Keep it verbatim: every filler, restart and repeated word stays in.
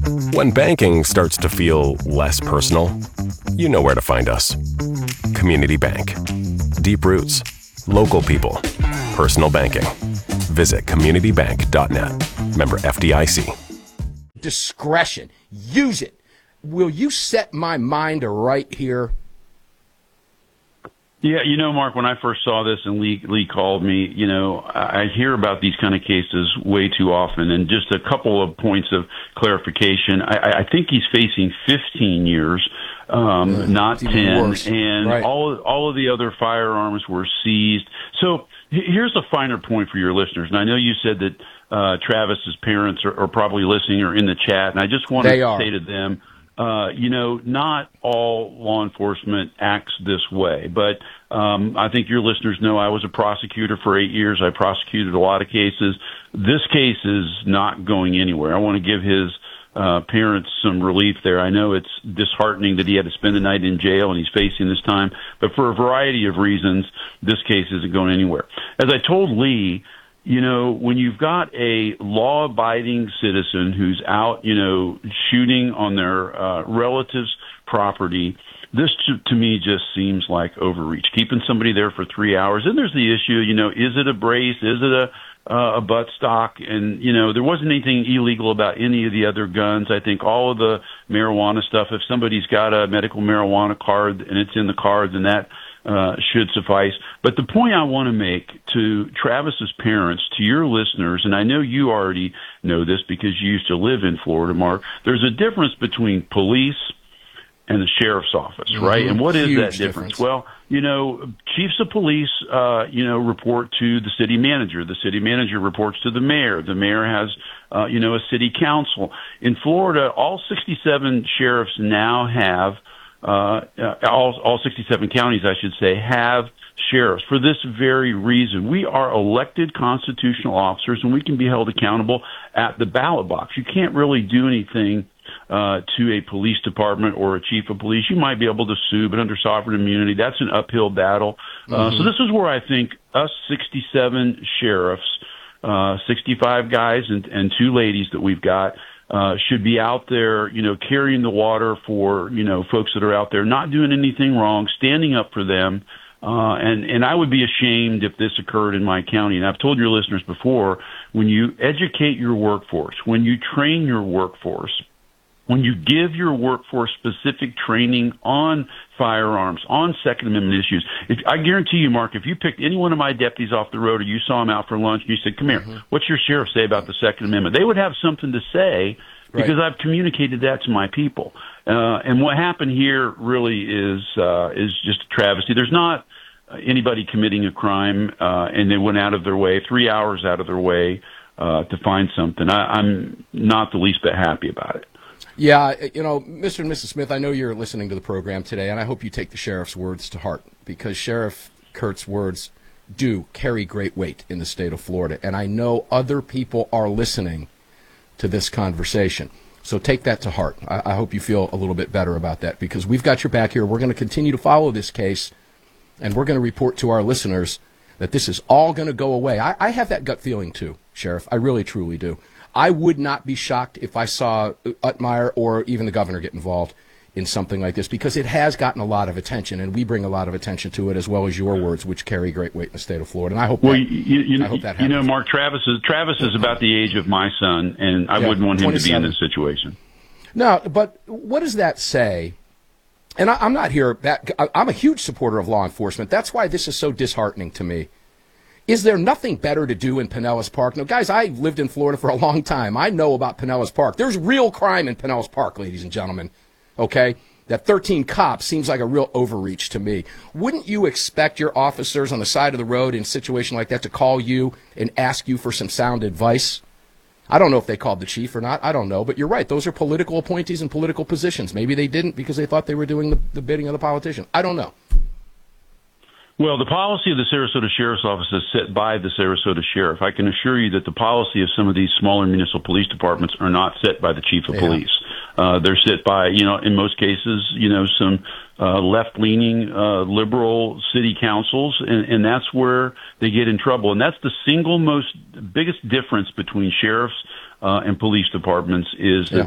When banking starts to feel less personal, you know where to find us. Community Bank. Deep roots, local people, personal banking. Visit community bank dot net. Member F D I C. Discretion. Use it. Will you set my mind right here? Yeah, you know, Mark, when I first saw this and Lee, Lee called me, you know, I hear about these kind of cases way too often. And just a couple of points of clarification. I, I think he's facing fifteen years, um, mm, not ten. Worse. And right. all, all of the other firearms were seized. So here's a finer point for your listeners. And I know you said that uh, Travis's parents are, are probably listening or in the chat. And I just want to say to them, Uh, you know, not all law enforcement acts this way, but um, I think your listeners know I was a prosecutor for eight years. I prosecuted a lot of cases. This case is not going anywhere. I want to give his uh, parents some relief there. I know it's disheartening that he had to spend the night in jail and he's facing this time, but for a variety of reasons, this case isn't going anywhere. As I told Lee, you know, when you've got a law-abiding citizen who's out, you know, shooting on their uh, relatives' property, this to, to me just seems like overreach. Keeping somebody there for three hours. And there's the issue, you know, is it a brace? Is it a uh, a butt stock? And, you know, there wasn't anything illegal about any of the other guns. I think all of the marijuana stuff, if somebody's got a medical marijuana card and it's in the card, then that Uh, should suffice. But the point I want to make to Travis's parents, to your listeners, and I know you already know this because you used to live in Florida, Mark, there's a difference between police and the sheriff's office, mm-hmm. right? And what is Huge that difference? difference? Well, you know, chiefs of police, uh, you know, report to the city manager. The city manager reports to the mayor. The mayor has, uh, you know, a city council. In Florida, all sixty-seven sheriffs now have Uh, all, all sixty-seven counties, I should say, have sheriffs for this very reason. We are elected constitutional officers, and we can be held accountable at the ballot box. You can't really do anything uh, to a police department or a chief of police. You might be able to sue, but under sovereign immunity, that's an uphill battle. Uh, mm-hmm. So this is where I think us sixty-seven sheriffs, uh, sixty-five guys and, and two ladies that we've got, Uh, should be out there, you know, carrying the water for, you know, folks that are out there, not doing anything wrong, standing up for them. Uh, and, and I would be ashamed if this occurred in my county. And I've told your listeners before, when you educate your workforce, when you train your workforce, when you give your workforce specific training on firearms, on Second Amendment issues, if, I guarantee you, Mark, if you picked any one of my deputies off the road or you saw him out for lunch and you said, come here, mm-hmm. what's your sheriff say about the Second Amendment? They would have something to say because right. I've communicated that to my people. Uh, and what happened here really is uh, is just a travesty. There's not anybody committing a crime, uh, and they went out of their way, three hours out of their way uh, to find something. I, I'm not the least bit happy about it. Yeah, you know, Mister and Missus Smith, I know you're listening to the program today, and I hope you take the sheriff's words to heart, because Sheriff Kurt's words do carry great weight in the state of Florida, and I know other people are listening to this conversation. So take that to heart. I, I hope you feel a little bit better about that, because we've got your back here. We're going to continue to follow this case, and we're going to report to our listeners that this is all going to go away. I, I have that gut feeling, too, Sheriff. I really, truly do. I would not be shocked if I saw Utmeyer or even the governor get involved in something like this, because it has gotten a lot of attention, and we bring a lot of attention to it, as well as your words, which carry great weight in the state of Florida. And I hope well, that, you, you, I hope that you know, Mark, Travis is Travis is about the age of my son, and I yeah, wouldn't want him to be in this situation. No, but what does that say? And I, I'm not here. That, I'm a huge supporter of law enforcement. That's why this is so disheartening to me. Is there nothing better to do in Pinellas Park? Now, guys, I lived in Florida for a long time. I know about Pinellas Park. There's real crime in Pinellas Park, ladies and gentlemen, okay? That thirteen cops seems like a real overreach to me. Wouldn't you expect your officers on the side of the road in a situation like that to call you and ask you for some sound advice? I don't know if they called the chief or not. I don't know. But you're right. Those are political appointees and political positions. Maybe they didn't because they thought they were doing the, the bidding of the politician. I don't know. Well, the policy of the Sarasota Sheriff's Office is set by the Sarasota Sheriff. I can assure you that the policy of some of these smaller municipal police departments are not set by the chief of yeah. police. Uh, they're set by, you know, in most cases, you know, some uh, left-leaning uh, liberal city councils, and, and that's where they get in trouble. And that's the single most biggest difference between sheriffs uh, and police departments is yeah. that